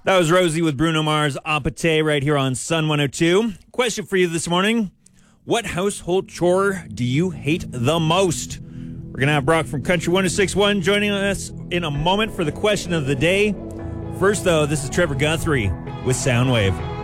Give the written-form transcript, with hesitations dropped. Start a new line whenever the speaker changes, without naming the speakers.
That was Rosie with Bruno Mars, Apate, right here on Sun 102. Question for you this morning. What household chore do you hate the most? We're going to have Brock from Country 1061 joining us in a moment for the question of the day. First, though, this is Trevor Guthrie with Soundwave.